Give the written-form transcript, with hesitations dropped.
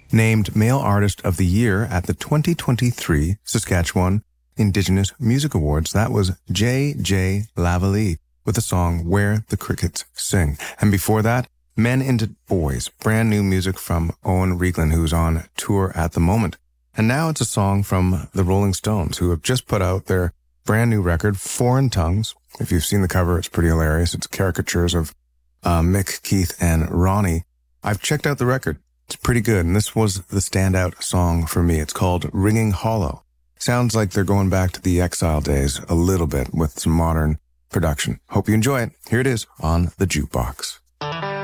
Named Male Artist of the Year at the 2023 Saskatchewan Indigenous Music Awards. That was J.J. Lavallee with the song Where the Crickets Sing. And before that, Men into Boys, brand new music from Owen Reglin, who's on tour at the moment. And now it's a song from the Rolling Stones, who have just put out their brand new record, Foreign Tongues. If you've seen the cover, it's pretty hilarious. It's caricatures of Mick, Keith, and Ronnie. I've checked out the record. It's pretty good, and this was the standout song for me. It's called Ringing Hollow. Sounds like they're going back to the Exile days a little bit with some modern production. Hope you enjoy it. Here it is on the Jukebox.